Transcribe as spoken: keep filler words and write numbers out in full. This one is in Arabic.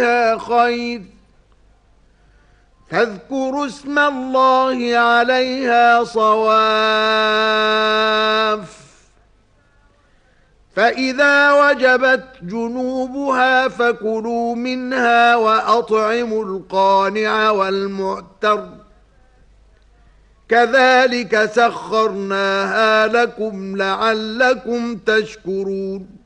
خير فاذكروا اسم الله عليها صواف فإذا وجبت جنوبها فكلوا منها وأطعموا القانع والمعتر كذلك سخرناها لكم لعلكم تشكرون